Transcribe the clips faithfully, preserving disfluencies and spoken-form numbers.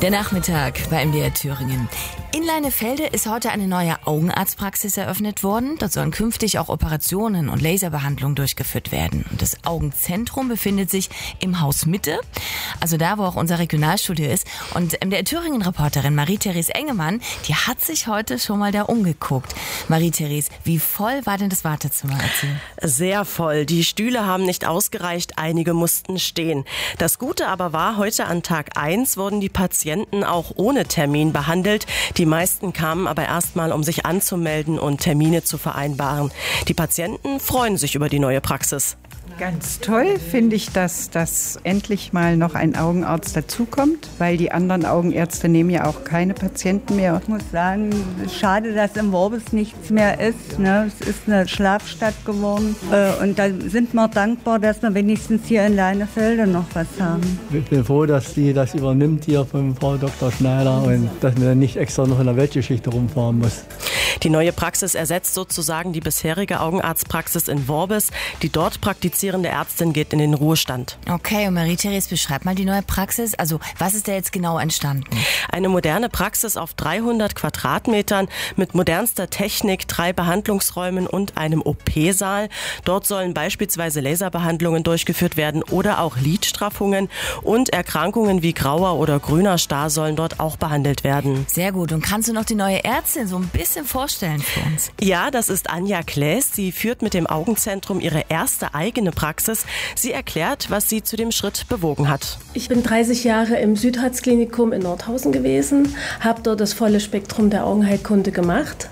Der Nachmittag bei M D R Thüringen. In Leinefelde ist heute eine neue Augenarztpraxis eröffnet worden. Dort sollen künftig auch Operationen und Laserbehandlungen durchgeführt werden. Und das Augenzentrum befindet sich im Haus Mitte, also da, wo auch unser Regionalstudio ist. Und M D R Thüringen-Reporterin Marie-Therese Engemann, die hat sich heute schon mal da umgeguckt. Marie-Therese, wie voll war denn das Wartezimmer? Erzähl. Sehr voll. Die Stühle haben nicht ausgereicht, einige mussten stehen. Das Gute aber war, heute an Tag eins wurden die Patienten auch ohne Termin behandelt. Die meisten kamen aber erstmal, um sich anzumelden und Termine zu vereinbaren. Die Patienten freuen sich über die neue Praxis. Ganz toll finde ich, dass, dass endlich mal noch ein Augenarzt dazukommt, weil die anderen Augenärzte nehmen ja auch keine Patienten mehr. Ich muss sagen, schade, dass im Worbis nichts mehr ist. Ne? Es ist eine Schlafstadt geworden. Und da sind wir dankbar, dass wir wenigstens hier in Leinefelde noch was haben. Ich bin froh, dass die das übernimmt hier von Frau Doktor Schneider und dass man nicht extra noch in der Weltgeschichte rumfahren muss. Die neue Praxis ersetzt sozusagen die bisherige Augenarztpraxis in Worbis. Die dort praktizierende Ärztin geht in den Ruhestand. Okay, und Marie-Therese, beschreib mal die neue Praxis. Also, was ist da jetzt genau entstanden? Eine moderne Praxis auf dreihundert Quadratmetern mit modernster Technik, drei Behandlungsräumen und einem O P-Saal. Dort sollen beispielsweise Laserbehandlungen durchgeführt werden oder auch Lidstraffungen. Und Erkrankungen wie grauer oder grüner Star sollen dort auch behandelt werden. Sehr gut. Und kannst du noch die neue Ärztin so ein bisschen vorstellen für uns? Ja, das ist Anja Klaes. Sie führt mit dem Augenzentrum ihre erste eigene Praxis. Sie erklärt, was sie zu dem Schritt bewogen hat. Ich bin dreißig Jahre im Südharz-Klinikum in Nordhausen gewesen, habe dort das volle Spektrum der Augenheilkunde gemacht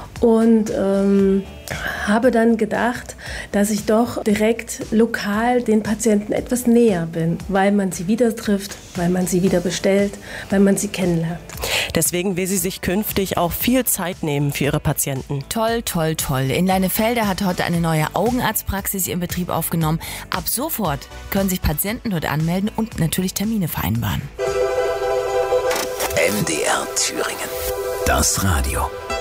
und ähm, habe dann gedacht, dass ich doch direkt lokal den Patienten etwas näher bin, weil man sie wieder trifft, weil man sie wieder bestellt, weil man sie kennenlernt. Deswegen will sie sich künftig auch viel Zeit nehmen für ihre Patienten. Toll, toll, toll. In Leinefelde hat heute eine neue Augenarztpraxis ihren Betrieb aufgenommen. Ab sofort können sich Patienten dort anmelden und natürlich Termine vereinbaren. M D R Thüringen. Das Radio.